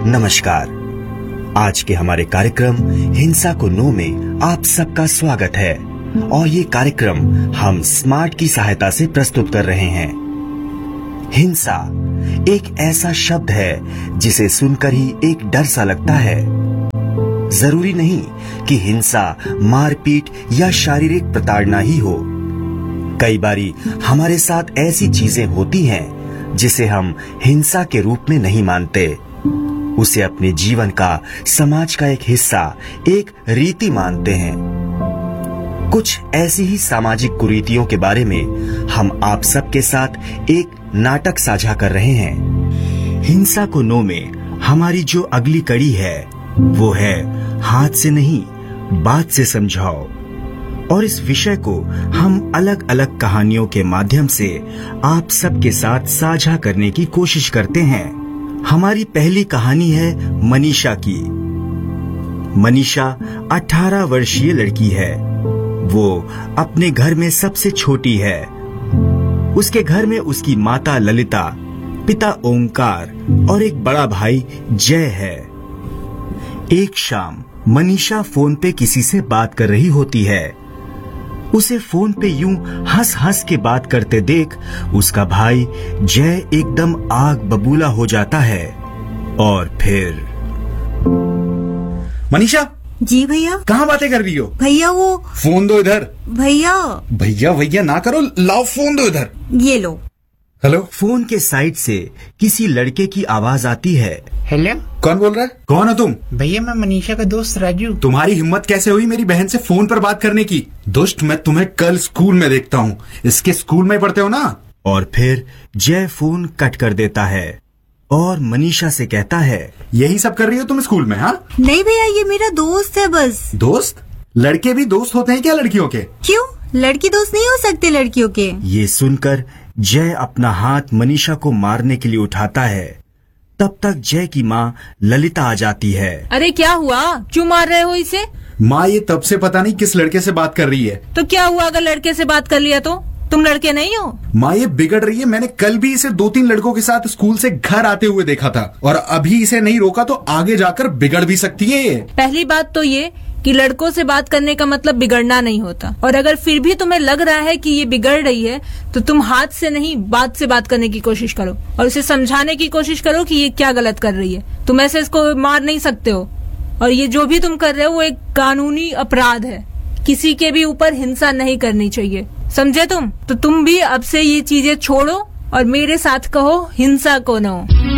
नमस्कार। आज के हमारे कार्यक्रम हिंसा को नो में आप सबका स्वागत है और ये कार्यक्रम हम स्मार्ट की सहायता से प्रस्तुत कर रहे हैं। हिंसा एक ऐसा शब्द है जिसे सुनकर ही एक डर सा लगता है। जरूरी नहीं कि हिंसा मारपीट या शारीरिक प्रताड़ना ही हो। कई बारी हमारे साथ ऐसी चीजें होती हैं जिसे हम हिंसा के रूप में नहीं मानते, उसे अपने जीवन का, समाज का एक हिस्सा, एक रीति मानते हैं। कुछ ऐसी ही सामाजिक कुरीतियों के बारे में हम आप सबके साथ एक नाटक साझा कर रहे हैं। हिंसा को नो में हमारी जो अगली कड़ी है वो है हाथ से नहीं बात से समझाओ। और इस विषय को हम अलग अलग कहानियों के माध्यम से आप सबके साथ साझा करने की कोशिश करते हैं। हमारी पहली कहानी है मनीषा की। मनीषा 18 वर्षीय लड़की है। वो अपने घर में सबसे छोटी है। उसके घर में उसकी माता ललिता, पिता ओंकार और एक बड़ा भाई जय है। एक शाम मनीषा फोन पे किसी से बात कर रही होती है। उसे फोन पे यूं हंस हंस के बात करते देख उसका भाई जय एकदम आग बबूला हो जाता है और फिर। मनीषा जी भैया। कहाँ बातें कर रही हो? भैया वो फोन दो इधर। भैया भैया भैया ना करो, लाओ फोन दो इधर। ये लो। हेलो। फोन के साइड से किसी लड़के की आवाज आती है। हेलो, कौन बोल रहा है? कौन हो तुम? भैया मैं मनीषा का दोस्त राजू। तुम्हारी हिम्मत कैसे हुई मेरी बहन से फोन पर बात करने की? दुष्ट, मैं तुम्हें कल स्कूल में देखता हूँ। इसके स्कूल में पढ़ते हो ना? और फिर जय फोन कट कर देता है और मनीषा से कहता है, यही सब कर रही हो तुम स्कूल में? हाँ नहीं भैया, ये मेरा दोस्त है बस। दोस्त? लड़के भी दोस्त होते हैं क्या लड़कियों के? क्यों, लड़की दोस्त नहीं हो सकते लड़कियों के? ये सुनकर जय अपना हाथ मनीषा को मारने के लिए उठाता है। तब तक जय की माँ ललिता आ जाती है। अरे क्या हुआ, क्यों मार रहे हो इसे? माँ ये तब से पता नहीं किस लड़के से बात कर रही है। तो क्या हुआ अगर लड़के से बात कर लिया तो? तुम लड़के नहीं हो? माँ ये बिगड़ रही है। मैंने कल भी इसे 2-3 लड़कों के साथ स्कूल से घर आते हुए देखा था और अभी इसे नहीं रोका तो आगे जाकर बिगड़ भी सकती है ये। पहली बात तो ये कि लड़कों से बात करने का मतलब बिगड़ना नहीं होता, और अगर फिर भी तुम्हें लग रहा है कि ये बिगड़ रही है तो तुम हाथ से नहीं बात से बात करने की कोशिश करो और उसे समझाने की कोशिश करो कि ये क्या गलत कर रही है। तुम ऐसे इसको मार नहीं सकते हो, और ये जो भी तुम कर रहे हो वो एक कानूनी अपराध है। किसी के भी ऊपर हिंसा नहीं करनी चाहिए, समझे तुम? तो तुम भी अब से ये चीजें छोड़ो और मेरे साथ कहो हिंसा को नो।